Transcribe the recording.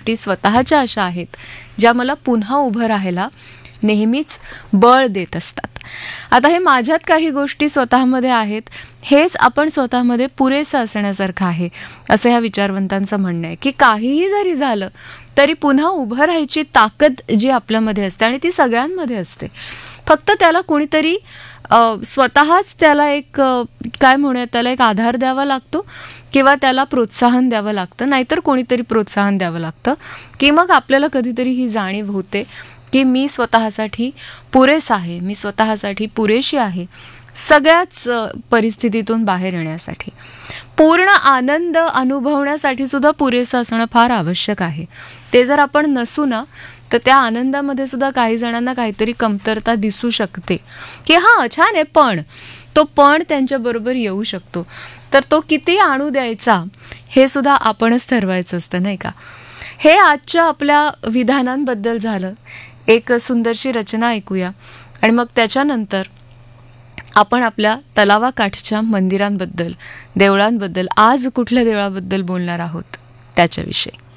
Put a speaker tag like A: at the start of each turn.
A: गोष्टी स्वतःच्या अशा आहेत ज्या मला पुन्हा उभं राहायला नेहमीच बळ देत असतात. आता हे माझ्यात काही गोष्टी स्वतःमध्ये आहेत, हेच आपण स्वतःमध्ये पुरेसं असण्यासारखं आहे, असं ह्या विचारवंतांचं म्हणणं आहे, की काहीही जरी झालं तरी पुन्हा उभं राहायची ताकद जी आपल्यामध्ये असते आणि ती सगळ्यांमध्ये असते. फक्त त्याला कोणीतरी स्वतःच त्याला एक काय म्हणूया, त्याला एक आधार द्यावा लागतो किंवा त्याला प्रोत्साहन द्यावं लागतं, नाहीतर कोणीतरी प्रोत्साहन द्यावं लागतं, की मग आपल्याला कधीतरी ही जाणीव होते की मी स्वतःसाठी पुरेसा आहे, मी स्वतःसाठी पुरेशी आहे सगळ्याच परिस्थितीतून बाहेर येण्यासाठी. पूर्ण आनंद अनुभवण्यासाठी सुद्धा पुरेसं असणं फार आवश्यक आहे. ते जर आपण नसू ना, तर त्या आनंदामध्ये सुद्धा काही जणांना काहीतरी कमतरता दिसू शकते, की हां छान आहे, पण तो पण त्यांच्याबरोबर येऊ शकतो. तर तो किती आणू द्यायचा हे सुद्धा आपणच ठरवायचं असतं, नाही का? हे आजच्या आपल्या विधानांबद्दल झालं. एक सुंदरशी रचना ऐकूया आणि मग त्याच्यानंतर आपण आपल्या तलावाकाठच्या मंदिरांबद्दल, देवळांबद्दल, आज कुठल्या देवळाबद्दल बोलणार आहोत त्याच्याविषयी.